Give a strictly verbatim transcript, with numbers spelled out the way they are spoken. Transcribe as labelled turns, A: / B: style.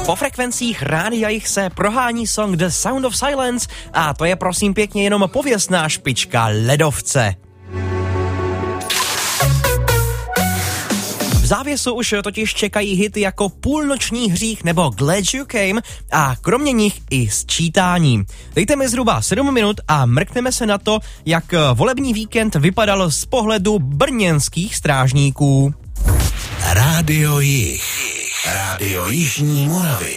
A: Po frekvencích rádia jich se prohání song The Sound of Silence a to je prosím pěkně jenom pověstná špička ledovce. V závěsu už totiž čekají hity jako Půlnoční hřích nebo Glad You Came a kromě nich i Sčítání. Dejte mi zhruba sedm minut a mrkneme se na to, jak volební víkend vypadal z pohledu brněnských strážníků.
B: Rádio Jih. Rádio Jižní Moravy.